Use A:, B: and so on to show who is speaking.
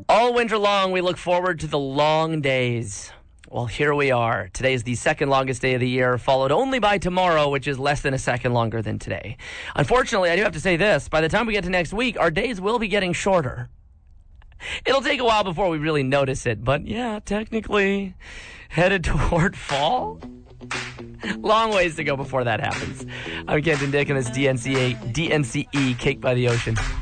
A: All winter long, we look forward to the long days. Well, here we are. Today is the second longest day of the year, followed only by tomorrow, which is less than a second longer than today. Unfortunately, I do have to say this. By the time we get to next week, our days will be getting shorter. It'll take a while before we really notice it, but yeah, technically headed toward fall. Long ways to go before that happens. I'm Kenton Dick, and this DNCE, Cake by the Ocean.